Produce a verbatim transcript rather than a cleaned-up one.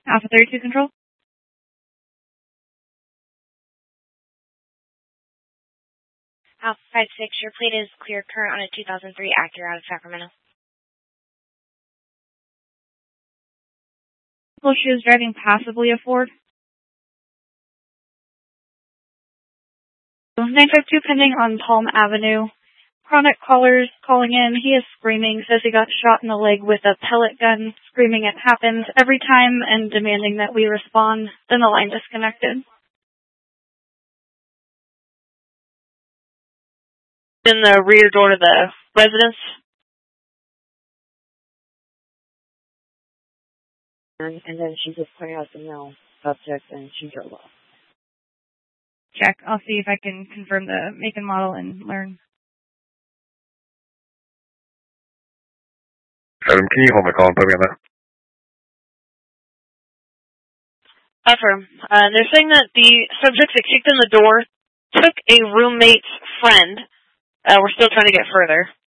Alpha thirty-two Control. Alpha five six, your plate is clear current on a two thousand three Acura out of Sacramento. Well, she was driving passively a Ford. nine five two pending on Palm Avenue. Chronic callers calling in. He is screaming, says he got shot in the leg with a pellet gun, screaming it happens every time and demanding that we respond. Then the line disconnected. In the rear door to the residence. And, and then she just pointed out the male subject and she drove off. Check. I'll see if I can confirm the make and model and learn. Adam, can you hold my call and put me on that? Affirm. Uh, they're saying that the subjects that kicked in the door took a roommate's friend. Uh, we're still trying to get further.